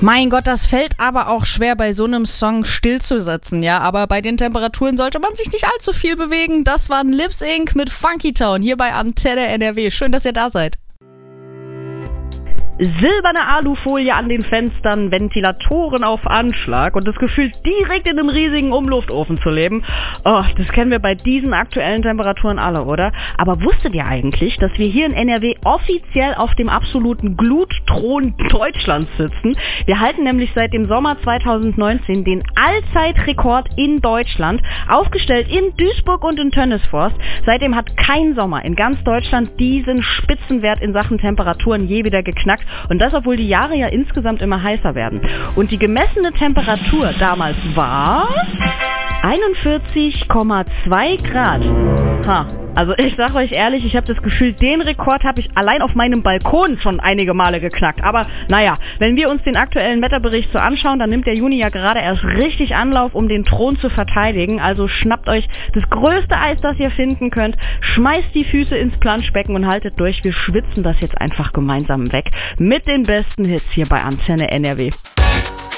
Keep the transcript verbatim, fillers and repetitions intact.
Mein Gott, das fällt aber auch schwer, bei so einem Song stillzusitzen, ja. Aber bei den Temperaturen sollte man sich nicht allzu viel bewegen. Das war Lips Incorporated mit Funky Town hier bei Antenne N R W. Schön, dass ihr da seid. Silberne Alufolie an den Fenstern, Ventilatoren auf Anschlag und das Gefühl, direkt in einem riesigen Umluftofen zu leben. Oh, das kennen wir bei diesen aktuellen Temperaturen alle, oder? Aber wusstet ihr eigentlich, dass wir hier in N R W offiziell auf dem absoluten Glutthron Deutschlands sitzen? Wir halten nämlich seit dem Sommer zweitausendneunzehn den Allzeitrekord in Deutschland, aufgestellt in Duisburg und in Tönnesforst. Seitdem hat kein Sommer in ganz Deutschland diesen Spitzenwert in Sachen Temperaturen je wieder geknackt. Und das, obwohl die Jahre ja insgesamt immer heißer werden. Und die gemessene Temperatur damals war einundvierzig Komma zwei Grad. Ha. Also ich sage euch ehrlich, ich habe das Gefühl, den Rekord habe ich allein auf meinem Balkon schon einige Male geknackt. Aber naja, wenn wir uns den aktuellen Wetterbericht so anschauen, dann nimmt der Juni ja gerade erst richtig Anlauf, um den Thron zu verteidigen. Also schnappt euch das größte Eis, das ihr finden könnt, schmeißt die Füße ins Planschbecken und haltet durch. Wir schwitzen das jetzt einfach gemeinsam weg mit den besten Hits hier bei Antenne N R W.